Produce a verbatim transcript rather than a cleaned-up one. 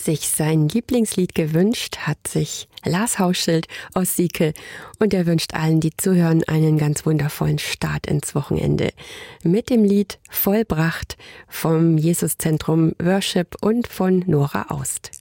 sich sein Lieblingslied gewünscht hat sich Lars Hauschild aus Sieke und er wünscht allen, die zuhören, einen ganz wundervollen Start ins Wochenende mit dem Lied Vollbracht vom Jesuszentrum Worship und von Nora Aust.